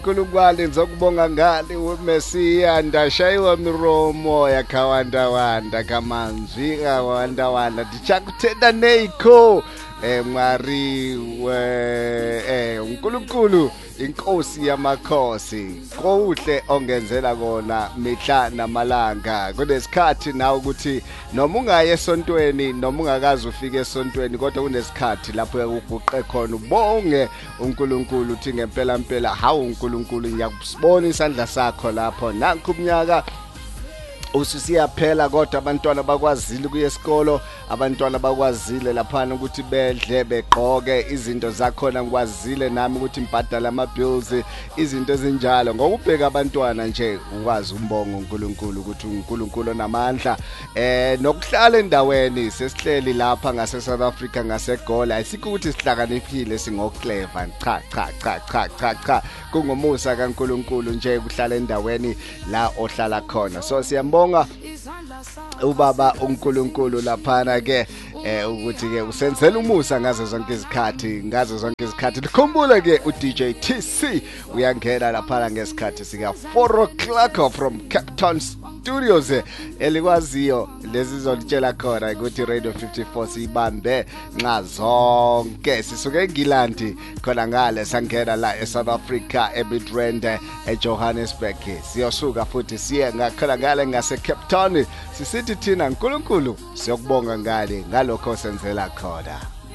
Kulungwane ngizokubonga ngale uMesiya ndashayiwa miromo yakhawanda wanda kamanzi kawanda wanda ndichakuthenda neikho Mwari uNkulunkulu inkosi yamakhosi kuhle ongenzela kona mihla namalanga kunesikhathi nawe ukuthi noma ungaye esontweni noma ungakazi ufike esontweni kodwa kunesikhathi lapho ukuguqe khona ubonge uNkulunkulu uthi ngempela mpela hawu uNkulunkulu ngiyakubona isandla sakho lapho nanku umnyaka ususiyaphela kodwa abantwana bakwazile kuye esikolo abantwana bakwazile laphana ukuthi bedle begqoke izinto zakhona ngikwazile nami ukuthi ngibhadala ama bills izinto ezinjalo ngokubheka abantwana nje ukwazi umbongo uNkulunkulu ukuthi uNkulunkulu namandla nokuhlala endaweni sesihleli lapha ngase South Africa ngaseGola asikho ukuthi sihlakaniphile singoclever cha kungumusa kaNkulunkulu nje ukuhlala endaweni la ohlala khona so siyambonga ubaba uNkulunkulu laphana ke ukuthi ke usenzela umusa ngazo zonke izikhathi likhumbule ke uDJ TC uyangena laphana ngesikhathi sika 4 o'clock from Cape Town Studios elikwaziyo lezi zolitshela khona ukuthi Radio 54 sibambe nxa zonke sisuke eNgilandi khona ngale sangena la eSouth Africa eBitrand eJohannesburg siyosuka futhi siye ngakhona ngale ngase Cape Town sisithi thina uNkulunkulu siyokubonga ngale ngalokho senzela khona